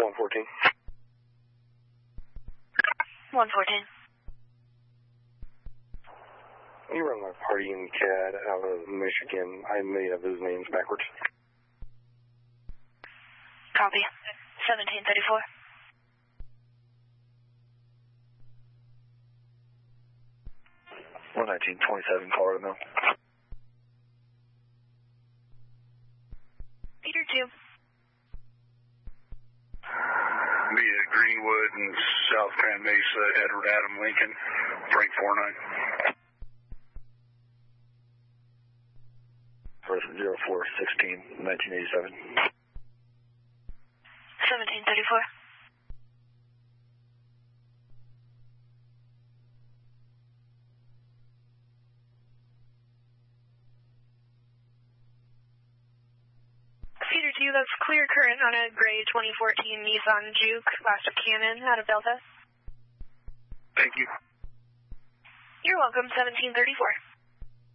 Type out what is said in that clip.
114. 114. You run my party in CAD out of Michigan. I may have those names backwards. Copy. 1734. One 1927 Colorado Mill. Peter 2. Via Greenwood and South Grand Mesa, Edward Adam Lincoln, Frank 49. First 0416, 1987. 1734. Peter 2, that's clear current on a gray 2014 Nissan Juke, last of Cannon, out of Delta. Thank you. You're welcome, 1734.